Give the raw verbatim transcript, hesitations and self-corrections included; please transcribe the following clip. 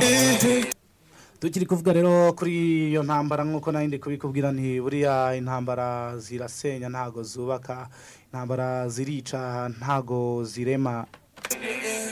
tukiri kuvuga rero kuri iyo ntambara nk'uko nari ndi kubikubwira nti buriya intambara zirasenya ntago zubaka, intambara zirica ntago zirema.